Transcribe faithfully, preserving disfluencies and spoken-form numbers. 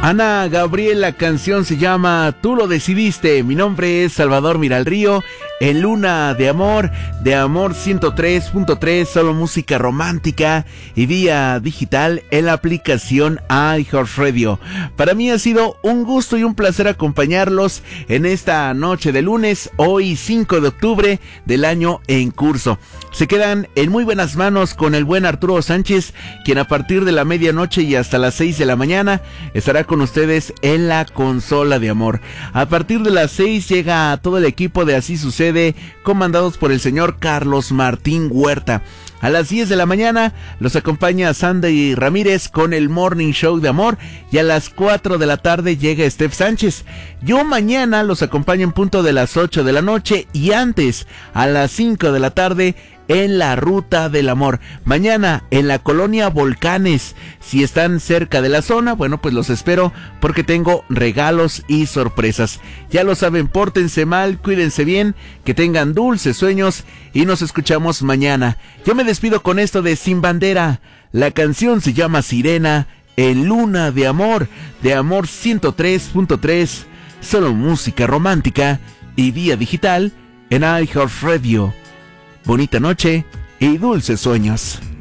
Ana Gabriel, la canción se llama Tú lo decidiste. Mi nombre es Salvador Miralrío, en Luna de Amor, de Amor ciento tres punto tres, solo música romántica y vía digital en la aplicación iHeartRadio. Para mí ha sido un gusto y un placer acompañarlos en esta noche de lunes, hoy cinco de octubre del año en curso. Se quedan en muy buenas manos con el buen Arturo Sánchez, quien a partir de la medianoche y hasta las seis de la mañana estará con ustedes en la consola de amor. A partir de las seis llega todo el equipo de Así Sucede, comandados por el señor Carlos Martín Huerta. A las diez de la mañana los acompaña Sandy Ramírez con el Morning Show de Amor, y a las cuatro de la tarde llega Steph Sánchez. Yo mañana los acompaño en punto de las ocho de la noche, y antes a las cinco de la tarde en la Ruta del Amor. Mañana en la colonia Volcanes. Si están cerca de la zona, bueno, pues los espero porque tengo regalos y sorpresas. Ya lo saben, pórtense mal, cuídense bien, que tengan dulces sueños y nos escuchamos mañana. Yo me despido con esto de Sin Bandera. La canción se llama Sirena, en Luna de Amor, de Amor ciento tres punto tres, solo música romántica y vía digital en iHeartRadio. Bonita noche y dulces sueños.